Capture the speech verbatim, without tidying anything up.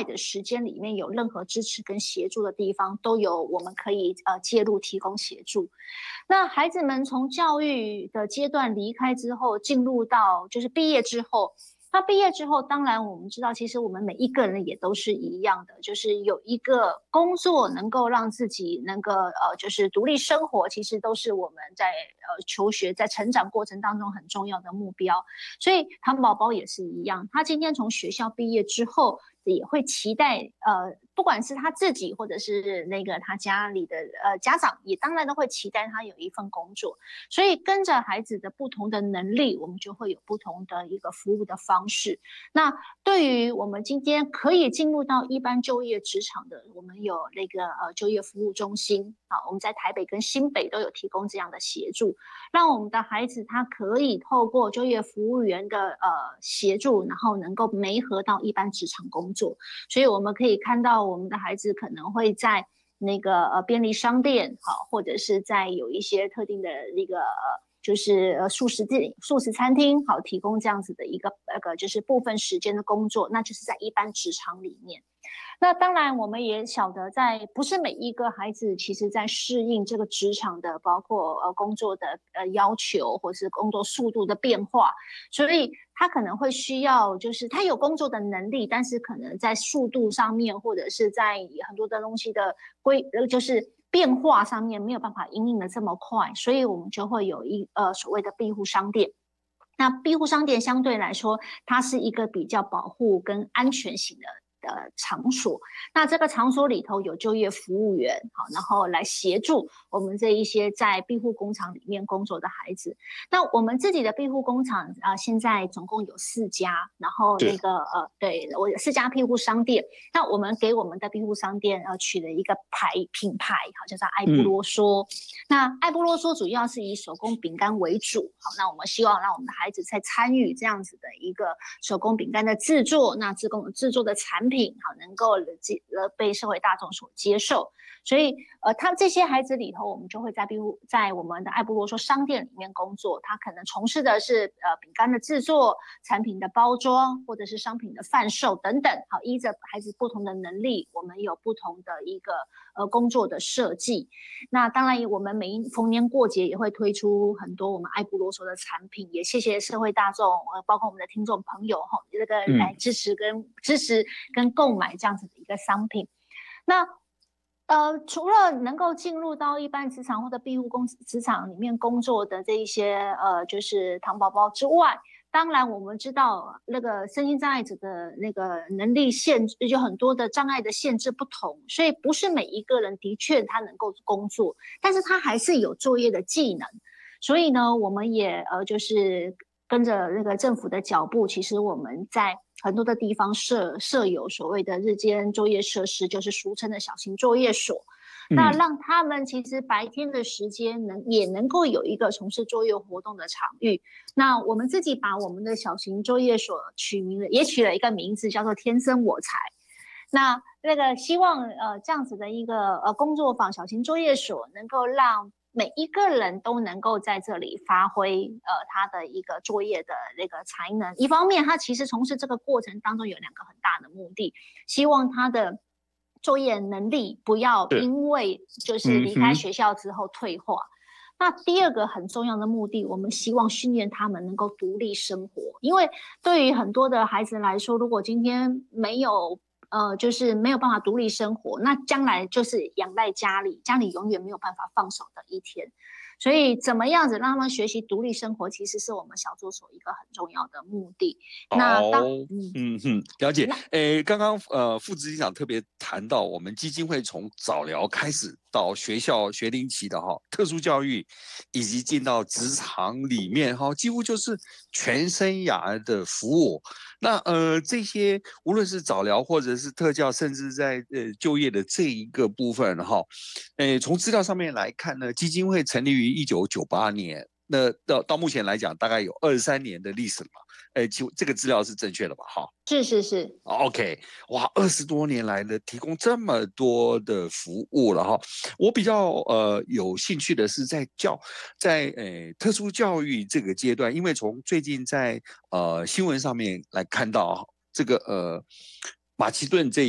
外的时间里面有任何支持跟协助的地方，都有我们可以呃介入提供协助。那孩子们从教育的阶段离开之后，进入到就是毕业之后。那毕业之后，当然我们知道，其实我们每一个人也都是一样的，就是有一个工作能够让自己能够呃，就是独立生活，其实都是我们在呃求学、在成长过程当中很重要的目标。所以唐宝宝也是一样，他今天从学校毕业之后，也会期待呃，不管是他自己或者是那个他家里的呃家长，也当然都会期待他有一份工作。所以跟着孩子的不同的能力，我们就会有不同的一个服务的方式。那对于我们今天可以进入到一般就业职场的，我们有那个呃就业服务中心啊，我们在台北跟新北都有提供这样的协助，让我们的孩子他可以透过就业服务员的呃协助，然后能够媒合到一般职场工作。所以我们可以看到我们的孩子可能会在那个呃便利商店好，或者是在有一些特定的那个呃就是呃素食店、素食餐厅好提供这样子的一个那个就是部分时间的工作，那就是在一般职场里面。那当然我们也晓得在不是每一个孩子其实在适应这个职场的包括呃工作的呃要求或是工作速度的变化，所以他可能会需要就是他有工作的能力，但是可能在速度上面或者是在很多的东西的规就是变化上面没有办法因应的这么快，所以我们就会有一呃所谓的庇护商店。那庇护商店相对来说它是一个比较保护跟安全型的的场所，那这个场所里头有就业服务员，好，然后来协助我们这一些在庇护工厂里面工作的孩子。那我们自己的庇护工厂啊、呃，现在总共有四家，然后那个呃，对我有四家庇护商店。那我们给我们的庇护商店呃取了一个牌品牌，好，叫做爱不啰嗦。嗯、那爱不啰嗦主要是以手工饼干为主，好，那我们希望让我们的孩子在参与这样子的一个手工饼干的制作，那制工制作的产品。品好能够被社会大众所接受，所以呃，他这些孩子里头，我们就会在在我们的爱不啰嗦商店里面工作。他可能从事的是呃饼干的制作、产品的包装，或者是商品的贩售等等。好，依着孩子不同的能力，我们有不同的一个呃工作的设计。那当然，我们每一逢年过节也会推出很多我们爱不啰嗦的产品，也谢谢社会大众，呃，包括我们的听众朋友哈，这个来支持跟、嗯、支持跟购买这样子的一个商品。那呃，除了能够进入到一般职场或者庇护工职场里面工作的这一些呃，就是糖宝宝之外，当然我们知道那个身心障碍者的那个能力限制，有很多的障碍的限制不同，所以不是每一个人的确他能够工作，但是他还是有作业的技能。所以呢，我们也呃就是跟着那个政府的脚步，其实我们在很多的地方设设有所谓的日间作业设施，就是俗称的小型作业所。那让他们其实白天的时间能也能够有一个从事作业活动的场域。那我们自己把我们的小型作业所取名了，也取了一个名字叫做天生我材。那那个希望呃这样子的一个呃工作坊小型作业所能够让每一个人都能够在这里发挥呃他的一个作业的那个才能。一方面他其实从事这个过程当中有两个很大的目的，希望他的作业能力不要因为就是离开学校之后退化。嗯、那第二个很重要的目的，我们希望训练他们能够独立生活，因为对于很多的孩子来说，如果今天没有呃，就是没有办法独立生活，那将来就是仰赖家里，家里永远没有办法放手的一天。所以怎么样子让他们学习独立生活，其实是我们小作所一个很重要的目的。那当嗯嗯嗯，了解。诶，刚刚呃副执行长特别谈到，我们基金会从早疗开始到学校学龄期的哈特殊教育，以及进到职场里面哈，几乎就是全生涯的服务。那呃这些无论是早疗或者是特教，甚至在呃就业的这一个部分哈，诶从资料上面来看呢，基金会成立于一九九八年。那到到目前来讲，大概有二十三年的历史了嘛？哎，就这个资料是正确的吧？哈， 是是是 ，OK， 哇，二十多年来呢，提供这么多的服务了哈。我比较呃有兴趣的是在教在呃特殊教育这个阶段，因为从最近在呃新闻上面来看到这个呃马其顿这